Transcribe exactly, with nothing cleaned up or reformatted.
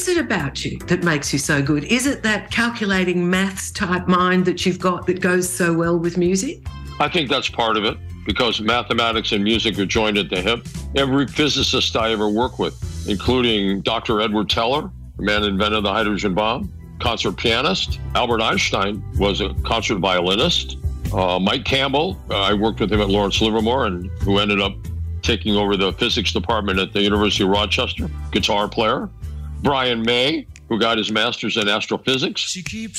is it about you that makes you so good? Is it that calculating maths type mind that you've got that goes so well with music? I think that's part of it, because mathematics and music are joined at the hip. Every physicist I ever worked with, including Doctor Edward Teller, the man who invented the hydrogen bomb, concert pianist. Albert Einstein was a concert violinist. Uh, Mike Campbell, uh, I worked with him at Lawrence Livermore, and who ended up taking over the physics department at the University of Rochester, guitar player. Brian May, who got his master's in astrophysics. She keeps